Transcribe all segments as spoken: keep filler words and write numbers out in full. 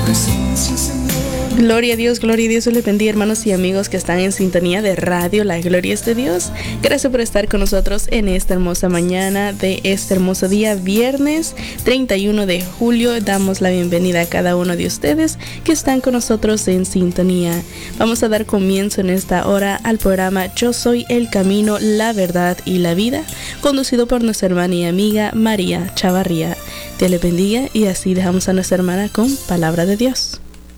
Gloria a Dios, gloria a Dios. Les bendiga, hermanos y amigos que están en sintonía de radio. La gloria es de Dios. Gracias por estar con nosotros en esta hermosa mañana de este hermoso día, viernes treinta y uno de julio. Damos la bienvenida a cada uno de ustedes que están con nosotros en sintonía. Vamos a dar comienzo en esta hora al programa Yo Soy el Camino, la Verdad y la Vida, conducido por nuestra hermana y amiga María Chavarría. Dios les bendiga y así dejamos a nuestra hermana con palabra de Dios.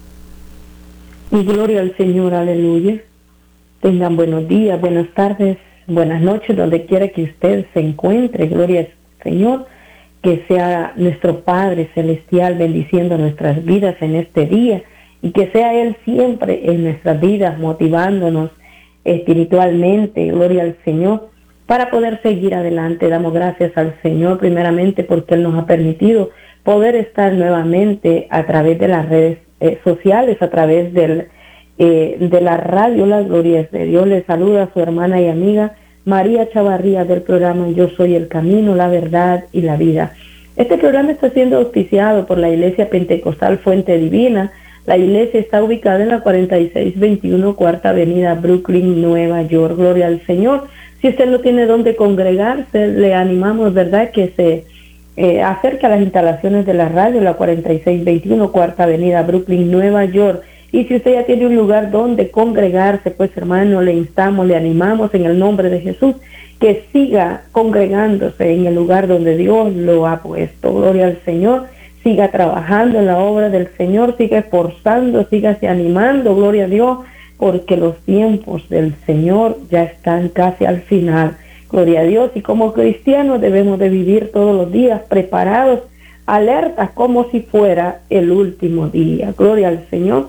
Y gloria al Señor, aleluya. Tengan buenos días, buenas tardes, buenas noches, donde quiera que usted se encuentre. Gloria al Señor, que sea nuestro Padre Celestial bendiciendo nuestras vidas en este día y que sea Él siempre en nuestras vidas motivándonos espiritualmente. Gloria al Señor, para poder seguir adelante. Damos gracias al Señor primeramente porque Él nos ha permitido poder estar nuevamente a través de las redes Eh, sociales, a través del, eh, de la radio. La gloria es de Dios. Les saluda a su hermana y amiga María Chavarría del programa Yo Soy el Camino, la Verdad y la Vida. Este programa está siendo auspiciado por la Iglesia Pentecostal Fuente Divina. La iglesia está ubicada en la cuarenta y seis veintiuno Cuarta Avenida, Brooklyn, Nueva York. Gloria al Señor. Si usted no tiene dónde congregarse, le animamos, ¿verdad?, que se Eh, acerca a las instalaciones de la radio, la cuarenta y seis veintiuno Cuarta Avenida, Brooklyn, Nueva York. Y si usted ya tiene un lugar donde congregarse, pues hermano, le instamos, le animamos en el nombre de Jesús que siga congregándose en el lugar donde Dios lo ha puesto. Gloria al Señor. Siga trabajando en la obra del Señor, siga esforzando, sígase animando, gloria a Dios, porque los tiempos del Señor ya están casi al final. Gloria a Dios. Y como cristianos debemos de vivir todos los días preparados, alertas, como si fuera el último día. Gloria al Señor.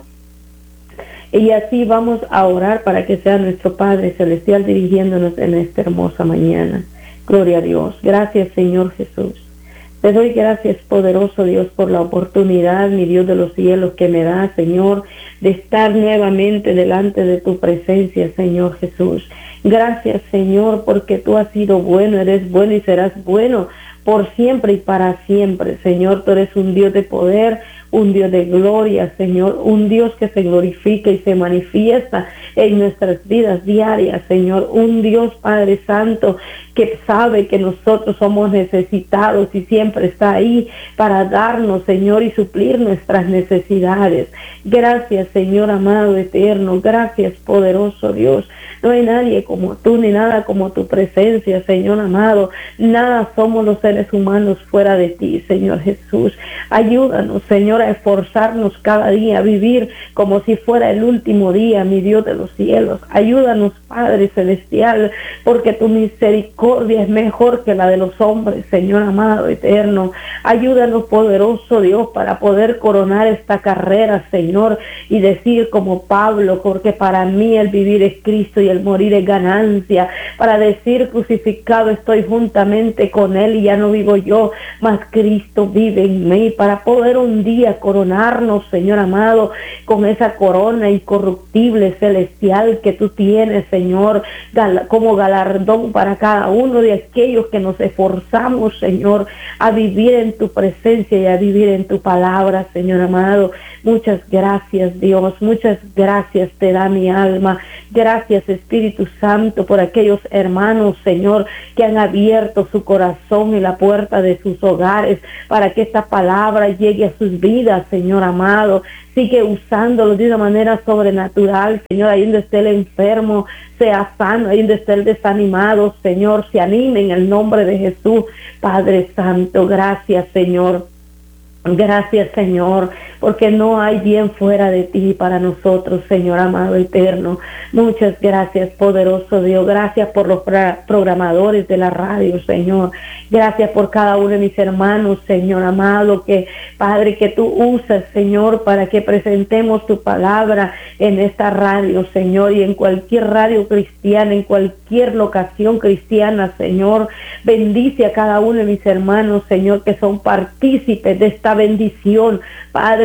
Y así vamos a orar para que sea nuestro Padre Celestial dirigiéndonos en esta hermosa mañana. Gloria a Dios. Gracias, Señor Jesús. Te doy gracias, poderoso Dios, por la oportunidad, mi Dios de los cielos, que me da, Señor, de estar nuevamente delante de tu presencia, Señor Jesús. Gracias, Señor, porque tú has sido bueno, eres bueno y serás bueno por siempre y para siempre. Señor, tú eres un Dios de poder, un Dios de gloria, Señor, un Dios que se glorifica y se manifiesta en nuestras vidas diarias, Señor, un Dios, Padre Santo, que sabe que nosotros somos necesitados y siempre está ahí para darnos, Señor, y suplir nuestras necesidades. Gracias, Señor amado, eterno, gracias, poderoso Dios. No hay nadie como tú, ni nada como tu presencia, Señor amado. Nada somos los seres humanos fuera de ti, Señor Jesús. Ayúdanos, Señor, a esforzarnos cada día, a vivir como si fuera el último día, mi Dios de los cielos. Ayúdanos, Padre Celestial, porque tu misericordia es mejor que la de los hombres, Señor amado, eterno. Ayúdanos, poderoso Dios, para poder coronar esta carrera, Señor, y decir como Pablo, porque para mí el vivir es Cristo y el morir es ganancia. Para decir, crucificado estoy juntamente con Él y ya no vivo yo, mas Cristo vive en mí. Para poder un día coronarnos, Señor amado, con esa corona incorruptible, celestial que tú tienes, Señor, gal- como galardón para cada uno de aquellos que nos esforzamos, Señor, a vivir en tu presencia y a vivir en tu palabra, Señor amado. Muchas gracias, Dios, muchas gracias te da mi alma. Gracias, Espíritu Santo, por aquellos hermanos, Señor, que han abierto su corazón y la puerta de sus hogares para que esta palabra llegue a sus vidas, Señor amado. Sigue usándolo de una manera sobrenatural, Señor, ahí donde esté el enfermo, sea sano, ahí donde esté el desanimado, Señor, se anime en el nombre de Jesús. Padre Santo, gracias, Señor. Gracias, Señor, porque no hay bien fuera de ti para nosotros, Señor amado eterno. Muchas gracias, poderoso Dios. Gracias por los programadores de la radio, Señor. Gracias por cada uno de mis hermanos, Señor amado, que Padre, que tú usas, Señor, para que presentemos tu palabra en esta radio, Señor, y en cualquier radio cristiana, en cualquier locación cristiana, Señor. Bendice a cada uno de mis hermanos, Señor, que son partícipes de esta bendición, Padre,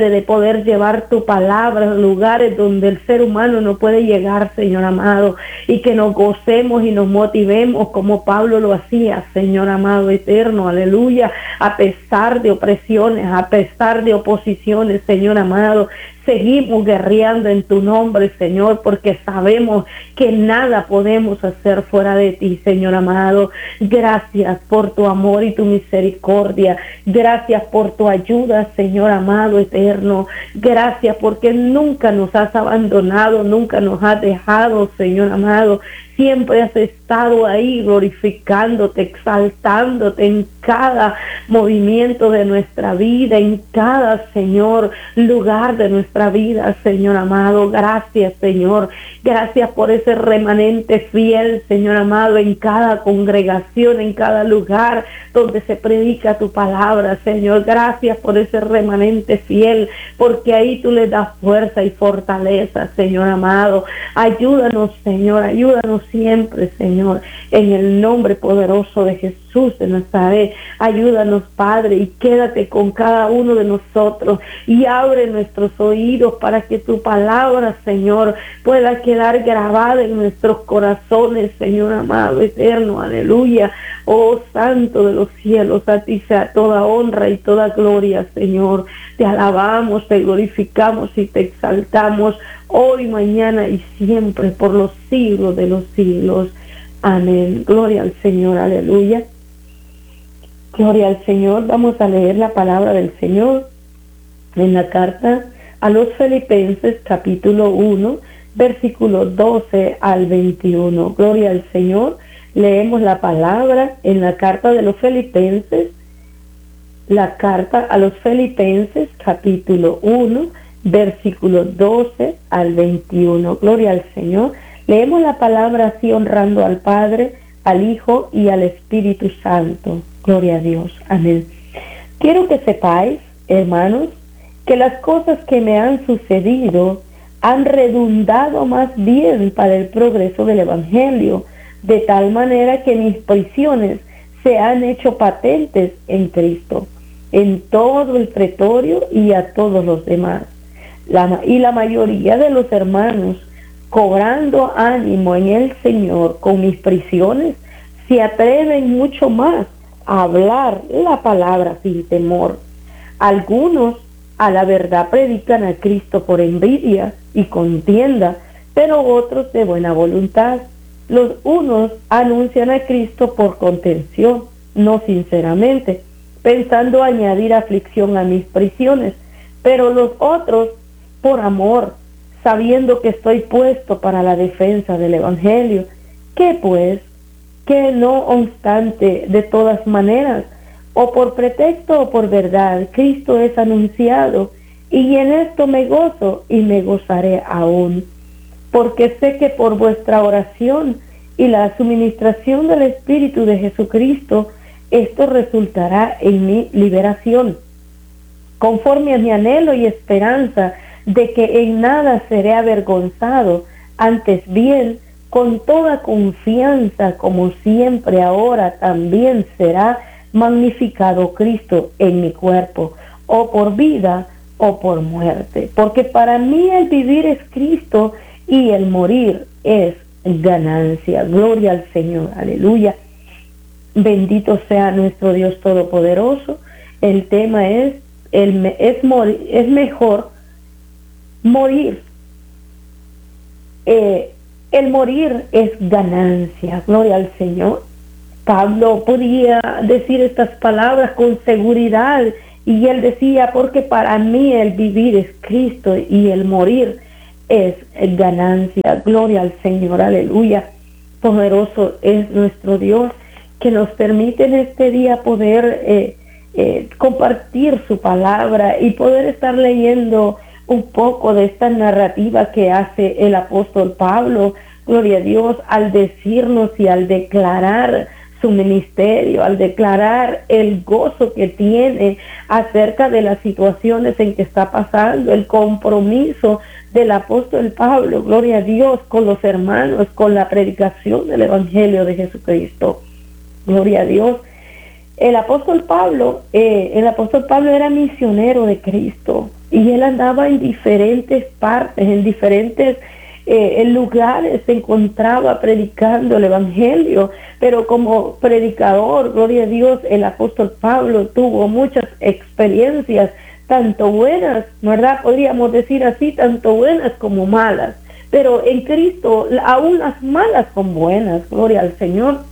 Padre, de poder llevar tu palabra a lugares donde el ser humano no puede llegar, Señor amado, y que nos gocemos y nos motivemos como Pablo lo hacía, Señor amado eterno, aleluya, a pesar de opresiones, a pesar de oposiciones, Señor amado. Seguimos guerreando en tu nombre, Señor, porque sabemos que nada podemos hacer fuera de ti, Señor amado. Gracias por tu amor y tu misericordia. Gracias por tu ayuda, Señor amado eterno. Gracias porque nunca nos has abandonado, nunca nos has dejado, Señor amado. Siempre has estado ahí glorificándote, exaltándote en cada movimiento de nuestra vida, en cada, Señor, lugar de nuestra vida, Señor amado. Gracias, Señor. Gracias por ese remanente fiel, Señor amado, en cada congregación, en cada lugar donde se predica tu palabra, Señor. Gracias por ese remanente fiel, porque ahí tú le das fuerza y fortaleza, Señor amado. Ayúdanos, Señor, ayúdanos siempre, Señor, en el nombre poderoso de Jesús de Nazaret. Ayúdanos, Padre, y quédate con cada uno de nosotros y abre nuestros oídos para que tu palabra, Señor, pueda quedar grabada en nuestros corazones, Señor amado, eterno, aleluya. Oh Santo de los cielos, a ti sea toda honra y toda gloria, Señor. Te alabamos, te glorificamos y te exaltamos hoy, mañana y siempre, por los siglos de los siglos. Amén. Gloria al Señor, aleluya. Gloria al Señor. Vamos a leer la palabra del Señor en la carta a los Filipenses, capítulo uno, versículos doce al veintiuno. Gloria al Señor. Leemos la palabra en la carta de los Filipenses, la carta a los Filipenses, capítulo uno, versículos doce al veintiuno. Gloria al Señor. Leemos la palabra así, honrando al Padre, al Hijo y al Espíritu Santo. Gloria a Dios. Amén. Quiero que sepáis, hermanos, que las cosas que me han sucedido han redundado más bien para el progreso del Evangelio, de tal manera que mis prisiones se han hecho patentes en Cristo, en todo el pretorio y a todos los demás. La, y la mayoría de los hermanos, cobrando ánimo en el Señor con mis prisiones, se atreven mucho más a hablar la palabra sin temor. Algunos a la verdad predican a Cristo por envidia y contienda, pero otros de buena voluntad. Los unos anuncian a Cristo por contención, no sinceramente, pensando añadir aflicción a mis prisiones, pero los otros por amor, sabiendo que estoy puesto para la defensa del Evangelio. ¿Qué pues? Que no obstante, de todas maneras, o por pretexto o por verdad, Cristo es anunciado, y en esto me gozo y me gozaré aún, porque sé que por vuestra oración y la suministración del Espíritu de Jesucristo, esto resultará en mi liberación, conforme a mi anhelo y esperanza de que en nada seré avergonzado, antes bien, con toda confianza, como siempre ahora también será magnificado Cristo en mi cuerpo, o por vida o por muerte. Porque para mí el vivir es Cristo y el morir es ganancia. Gloria al Señor, aleluya. Bendito sea nuestro Dios Todopoderoso. El tema es, el, es, morir, es mejor morir. Eh, el morir es ganancia. Gloria al Señor. Pablo podía decir estas palabras con seguridad, y él decía, porque para mí el vivir es Cristo y el morir es ganancia. Gloria al Señor, aleluya. Poderoso es nuestro Dios, que nos permite en este día poder eh, eh, compartir su palabra y poder estar leyendo un poco de esta narrativa que hace el apóstol Pablo, gloria a Dios, al decirnos y al declarar su ministerio, al declarar el gozo que tiene acerca de las situaciones en que está pasando, el compromiso del apóstol Pablo, gloria a Dios, con los hermanos, con la predicación del Evangelio de Jesucristo. Gloria a Dios. el apóstol Pablo, eh, el apóstol Pablo era misionero de Cristo y él andaba en diferentes partes, en diferentes eh, lugares, se encontraba predicando el evangelio, pero como predicador, gloria a Dios, el apóstol Pablo tuvo muchas experiencias, tanto buenas, ¿verdad? Podríamos decir así, tanto buenas como malas, pero en Cristo aún las malas son buenas, gloria al Señor.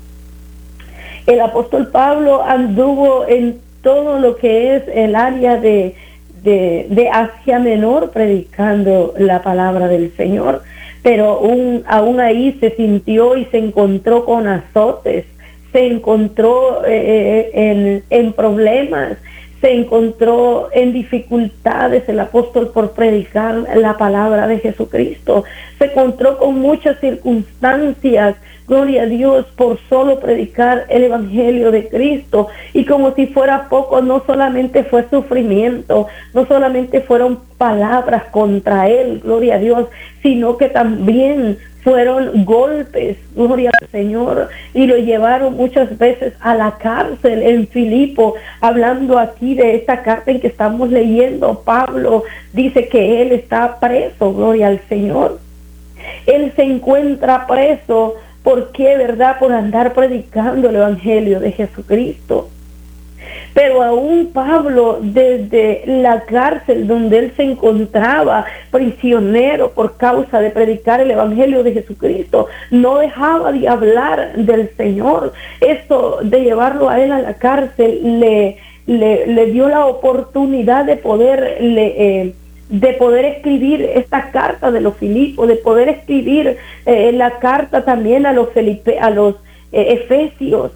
El apóstol Pablo anduvo en todo lo que es el área de, de, de Asia Menor predicando la palabra del Señor, pero un, aún ahí se sintió y se encontró con azotes, se encontró eh, en, en problemas, se encontró en dificultades el apóstol por predicar la palabra de Jesucristo, se encontró con muchas circunstancias, gloria a Dios, por solo predicar el evangelio de Cristo, y como si fuera poco, no solamente fue sufrimiento, no solamente fueron palabras contra él, gloria a Dios, sino que también fueron golpes, gloria al Señor, y lo llevaron muchas veces a la cárcel en Filipo. Hablando aquí de esta carta en que estamos leyendo, Pablo dice que él está preso, gloria al Señor. Él se encuentra preso, ¿por qué, verdad? Por andar predicando el evangelio de Jesucristo. Pero aún Pablo, desde la cárcel donde él se encontraba prisionero por causa de predicar el evangelio de Jesucristo, no dejaba de hablar del Señor. Esto de llevarlo a él a la cárcel le, le, le dio la oportunidad de poder le, eh, de poder escribir esta carta de los Filipos, de poder escribir eh, la carta también a los Felipe, a los eh, Efesios.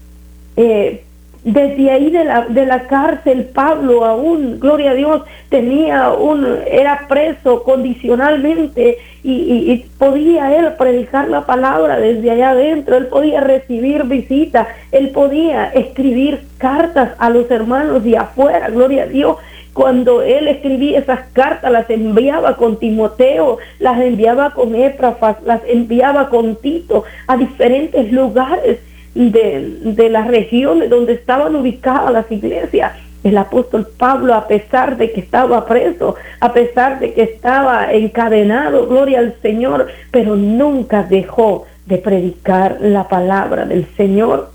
Eh, Desde ahí de la, de la cárcel, Pablo aún, gloria a Dios, tenía un, era preso condicionalmente y, y, y podía él predicar la palabra desde allá adentro, él podía recibir visitas, él podía escribir cartas a los hermanos de afuera, gloria a Dios. Cuando él escribía esas cartas, las enviaba con Timoteo, las enviaba con Éprafas, las enviaba con Tito a diferentes lugares De, de las regiones donde estaban ubicadas las iglesias. El apóstol Pablo, a pesar de que estaba preso, a pesar de que estaba encadenado, gloria al Señor, pero nunca dejó de predicar la palabra del Señor.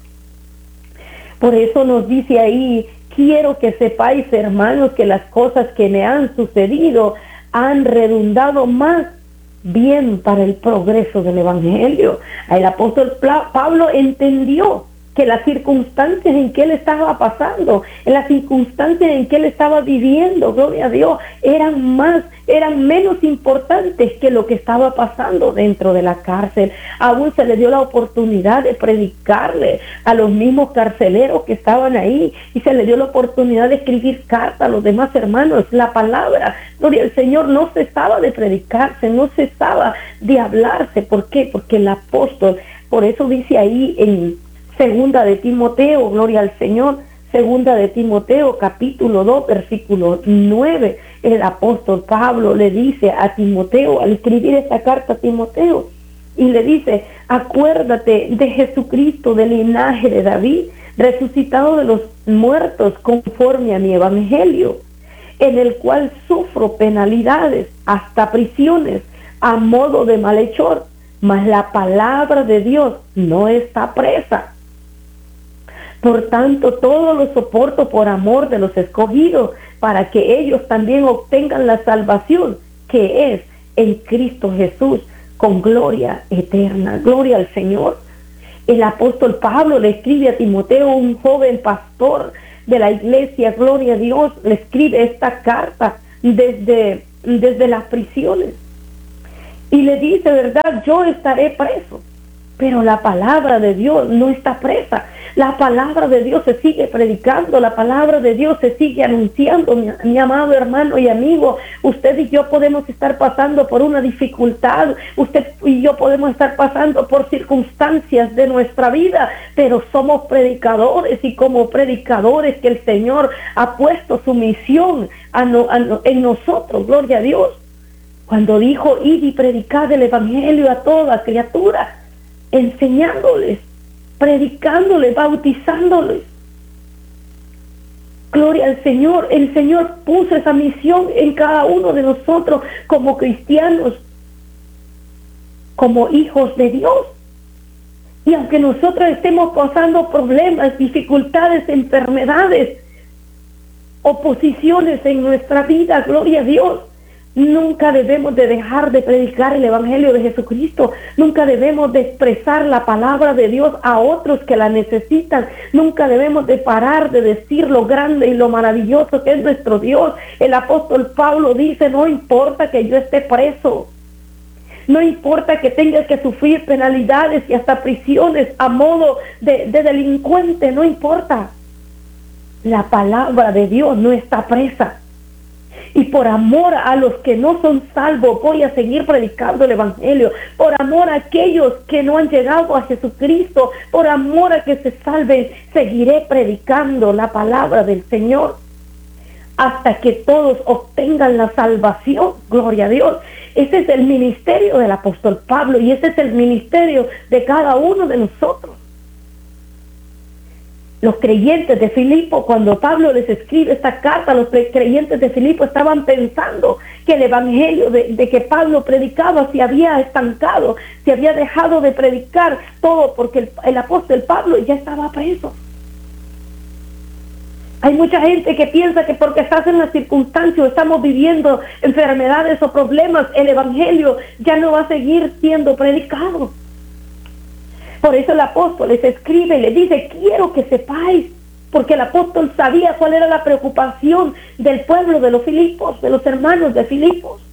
Por eso nos dice ahí: quiero que sepáis, hermanos, que las cosas que me han sucedido han redundado más bien para el progreso del evangelio. El apóstol Pablo entendió que las circunstancias en que él estaba pasando, en las circunstancias en que él estaba viviendo, gloria a Dios, eran más, eran menos importantes que lo que estaba pasando dentro de la cárcel. Aún se le dio la oportunidad de predicarle a los mismos carceleros que estaban ahí, y se le dio la oportunidad de escribir cartas a los demás hermanos. La palabra, gloria al Señor, no cesaba de predicarse, no cesaba de hablarse. ¿Por qué? Porque el apóstol, por eso dice ahí en Segunda de Timoteo, gloria al Señor, Segunda de Timoteo, capítulo dos, versículo nueve, el apóstol Pablo le dice a Timoteo, al escribir esta carta a Timoteo, y le dice: acuérdate de Jesucristo, del linaje de David, resucitado de los muertos conforme a mi evangelio, en el cual sufro penalidades, hasta prisiones, a modo de malhechor, mas la palabra de Dios no está presa. Por tanto, todo lo soporto por amor de los escogidos, para que ellos también obtengan la salvación que es en Cristo Jesús, con gloria eterna. Gloria al Señor. El apóstol Pablo le escribe a Timoteo, un joven pastor de la iglesia, gloria a Dios, le escribe esta carta desde, desde las prisiones. Y le dice, verdad, yo estaré preso, pero la palabra de Dios no está presa. La palabra de Dios se sigue predicando, la palabra de Dios se sigue anunciando. Mi, mi amado hermano y amigo, usted y yo podemos estar pasando por una dificultad, usted y yo podemos estar pasando por circunstancias de nuestra vida, pero somos predicadores, y como predicadores que el Señor ha puesto su misión a no, a no, en nosotros, gloria a Dios. Cuando dijo: id y predicad el evangelio a toda criatura, enseñándoles, predicándoles, bautizándoles. Gloria al Señor. El Señor puso esa misión en cada uno de nosotros como cristianos, como hijos de Dios. Y aunque nosotros estemos pasando problemas, dificultades, enfermedades, oposiciones en nuestra vida, gloria a Dios, nunca debemos de dejar de predicar el Evangelio de Jesucristo. Nunca debemos de expresar la palabra de Dios a otros que la necesitan. Nunca debemos de parar de decir lo grande y lo maravilloso que es nuestro Dios. El apóstol Pablo dice, no importa que yo esté preso, no importa que tenga que sufrir penalidades y hasta prisiones a modo de, de delincuente, no importa. La palabra de Dios no está presa. Y por amor a los que no son salvos, voy a seguir predicando el Evangelio. Por amor a aquellos que no han llegado a Jesucristo, por amor a que se salven, seguiré predicando la palabra del Señor hasta que todos obtengan la salvación. Gloria a Dios. Ese es el ministerio del apóstol Pablo y ese es el ministerio de cada uno de nosotros. Los creyentes de Filipo, cuando Pablo les escribe esta carta, los creyentes de Filipo estaban pensando que el evangelio de, de que Pablo predicaba se había estancado, se había dejado de predicar, todo porque el, el apóstol Pablo ya estaba preso. Hay mucha gente que piensa que porque estás en las circunstancias, estamos viviendo enfermedades o problemas, el evangelio ya no va a seguir siendo predicado. Por eso el apóstol les escribe y les dice, quiero que sepáis, porque el apóstol sabía cuál era la preocupación del pueblo de los Filipos, de los hermanos de Filipos.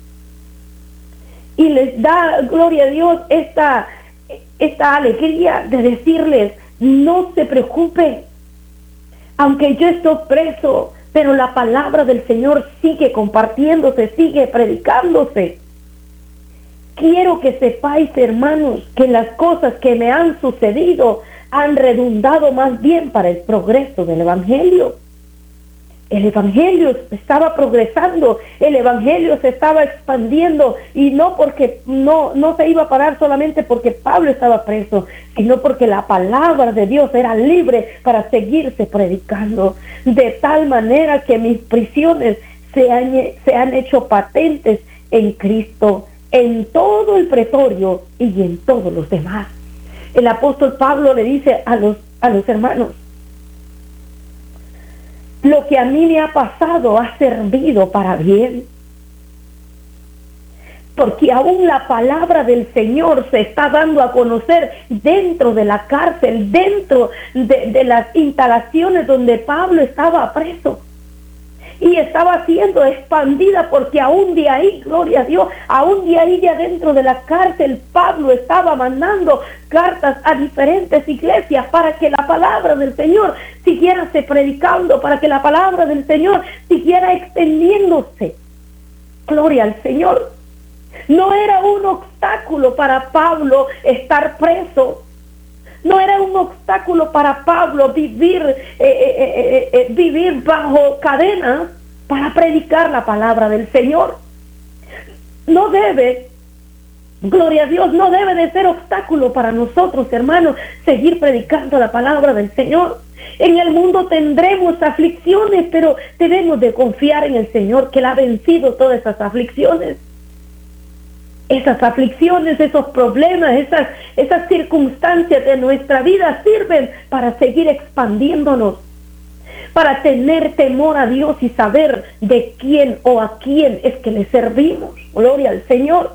Y les da, gloria a Dios, esta, esta alegría de decirles, no se preocupe, aunque yo estoy preso, pero la palabra del Señor sigue compartiéndose, sigue predicándose. Quiero que sepáis, hermanos, que las cosas que me han sucedido han redundado más bien para el progreso del Evangelio. El Evangelio estaba progresando, el Evangelio se estaba expandiendo, y no porque no, no se iba a parar solamente porque Pablo estaba preso, sino porque la palabra de Dios era libre para seguirse predicando, de tal manera que mis prisiones se han, se han hecho patentes en Cristo, en todo el pretorio y en todos los demás. El apóstol Pablo le dice a los, a los hermanos, lo que a mí me ha pasado ha servido para bien, porque aún la palabra del Señor se está dando a conocer dentro de la cárcel, dentro de, de las instalaciones donde Pablo estaba preso. Y estaba siendo expandida porque aún de ahí, gloria a Dios, aún de ahí, de adentro de la cárcel, Pablo estaba mandando cartas a diferentes iglesias para que la palabra del Señor siguiera se predicando, para que la palabra del Señor siguiera extendiéndose. Gloria al Señor. No era un obstáculo para Pablo estar preso. No era un obstáculo para Pablo vivir, eh, eh, eh, eh, vivir bajo cadenas para predicar la palabra del Señor. No debe, gloria a Dios, no debe de ser obstáculo para nosotros, hermanos, seguir predicando la palabra del Señor. En el mundo tendremos aflicciones, pero debemos de confiar en el Señor, que Él ha vencido todas esas aflicciones. Esas aflicciones, esos problemas, esas, esas circunstancias de nuestra vida sirven para seguir expandiéndonos, para tener temor a Dios y saber de quién o a quién es que le servimos. Gloria al Señor.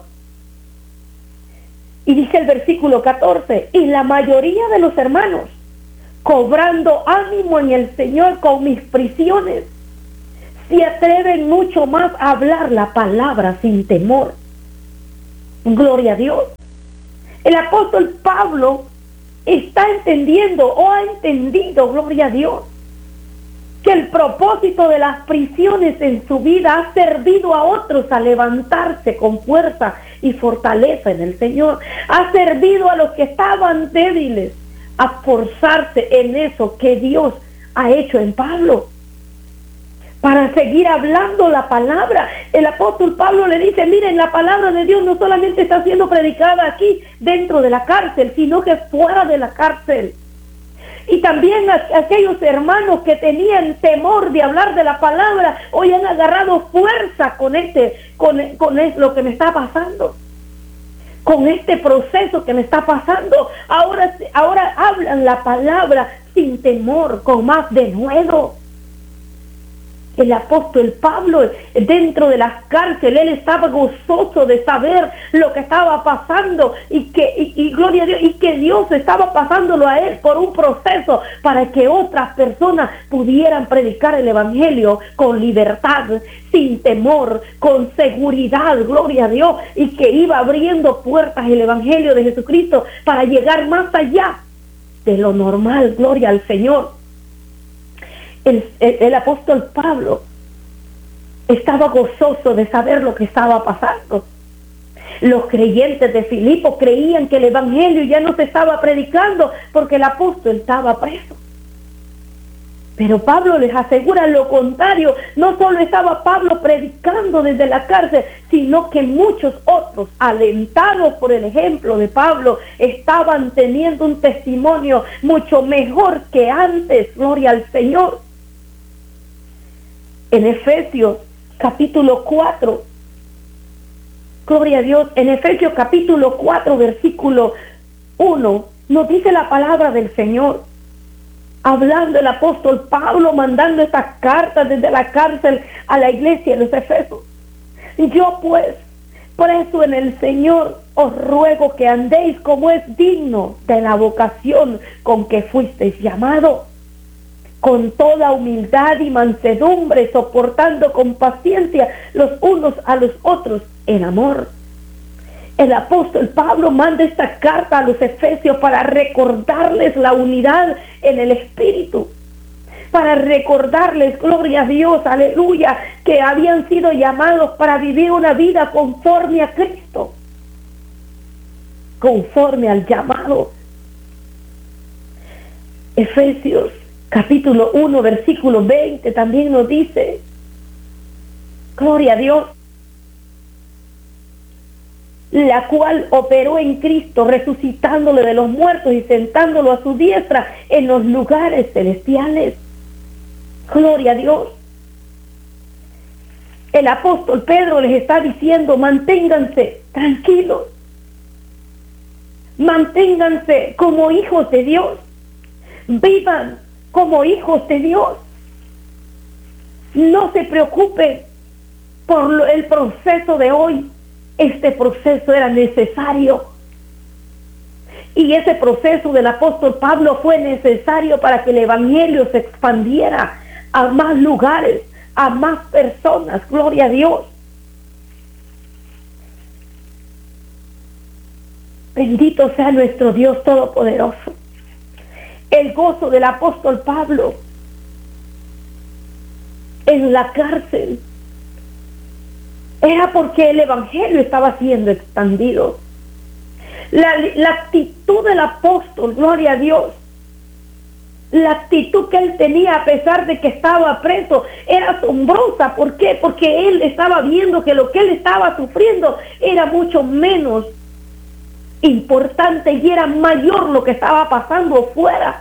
Y dice el versículo catorce, y la mayoría de los hermanos, cobrando ánimo en el Señor con mis prisiones, se atreven mucho más a hablar la palabra sin temor. Gloria a Dios. El apóstol Pablo está entendiendo o ha entendido, gloria a Dios, que el propósito de las prisiones en su vida ha servido a otros a levantarse con fuerza y fortaleza en el Señor. Ha servido a los que estaban débiles a forzarse en eso que Dios ha hecho en Pablo, para seguir hablando la palabra. El apóstol Pablo le dice, miren, la palabra de Dios no solamente está siendo predicada aquí dentro de la cárcel, sino que fuera de la cárcel. Y también a, aquellos hermanos que tenían temor de hablar de la palabra, hoy han agarrado fuerza con este, con, con es, lo que me está pasando, con este proceso que me está pasando. Ahora, ahora hablan la palabra sin temor, con más denuedo. El apóstol Pablo, dentro de las cárceles, él estaba gozoso de saber lo que estaba pasando y que, y, y gloria a Dios, y que Dios estaba pasándolo a él por un proceso para que otras personas pudieran predicar el evangelio con libertad, sin temor, con seguridad, gloria a Dios, y que iba abriendo puertas el evangelio de Jesucristo para llegar más allá de lo normal, gloria al Señor. El, el, el apóstol Pablo estaba gozoso de saber lo que estaba pasando. Los creyentes de Filipo creían que el evangelio ya no se estaba predicando porque el apóstol estaba preso. Pero Pablo les asegura lo contrario. No solo estaba Pablo predicando desde la cárcel, sino que muchos otros, alentados por el ejemplo de Pablo, estaban teniendo un testimonio mucho mejor que antes. Gloria al Señor. En Efesios capítulo cuatro, gloria a Dios, en Efesios capítulo cuatro, versículo uno, nos dice la palabra del Señor, hablando el apóstol Pablo, mandando estas cartas desde la cárcel a la iglesia de los Efesios. Yo pues, preso en el Señor, os ruego que andéis como es digno de la vocación con que fuisteis llamados, con toda humildad y mansedumbre, soportando con paciencia los unos a los otros en amor. El apóstol Pablo manda esta carta a los Efesios para recordarles la unidad en el Espíritu, para recordarles, gloria a Dios, aleluya, que habían sido llamados para vivir una vida conforme a Cristo, conforme al llamado. Efesios capítulo uno, versículo veinte también nos dice, gloria a Dios, la cual operó en Cristo, resucitándole de los muertos y sentándolo a su diestra en los lugares celestiales. Gloria a Dios. El apóstol Pedro les está diciendo, manténganse tranquilos, manténganse como hijos de Dios, vivan como hijos de Dios. No se preocupen por lo, el proceso de hoy. Este proceso era necesario. Y ese proceso del apóstol Pablo fue necesario para que el evangelio se expandiera a más lugares, a más personas. Gloria a Dios. Bendito sea nuestro Dios Todopoderoso. El gozo del apóstol Pablo en la cárcel era porque el evangelio estaba siendo expandido. La, la actitud del apóstol, gloria a Dios, la actitud que él tenía a pesar de que estaba preso era asombrosa. ¿Por qué? Porque él estaba viendo que lo que él estaba sufriendo era mucho menos importante y era mayor lo que estaba pasando fuera.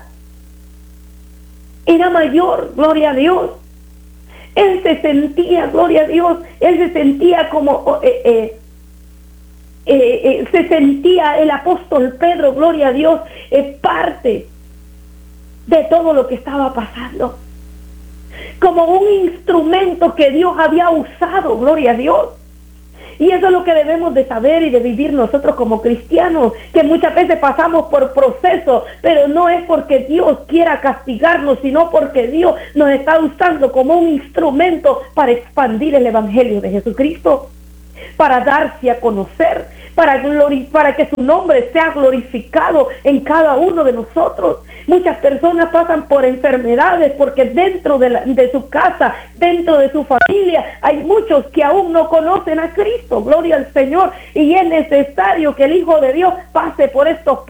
Era mayor, gloria a Dios. Él se sentía, gloria a Dios, él se sentía como, eh, eh, eh, eh, se sentía el apóstol Pedro, gloria a Dios, eh, parte de todo lo que estaba pasando. Como un instrumento que Dios había usado, gloria a Dios. Y eso es lo que debemos de saber y de vivir nosotros como cristianos, que muchas veces pasamos por procesos, pero no es porque Dios quiera castigarnos, sino porque Dios nos está usando como un instrumento para expandir el evangelio de Jesucristo, para darse a conocer, para, glori- para que su nombre sea glorificado en cada uno de nosotros. Muchas personas pasan por enfermedades porque dentro de, la, de su casa, dentro de su familia, hay muchos que aún no conocen a Cristo. Gloria al Señor. Y es necesario que el Hijo de Dios pase por estos